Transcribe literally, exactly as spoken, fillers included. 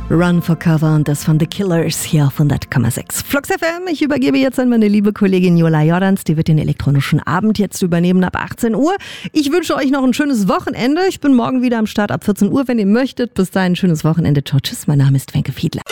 Run for Cover und das von The Killers hier auf hundert Komma sechs. Flux F M, ich übergebe jetzt an meine liebe Kollegin Jola Jordans, die wird den elektronischen Abend jetzt übernehmen ab achtzehn Uhr. Ich wünsche euch noch ein schönes Wochenende. Ich bin morgen wieder am Start ab vierzehn Uhr, wenn ihr möchtet. Bis dahin, schönes Wochenende. Ciao, tschüss. Mein Name ist Wenke Fiedler.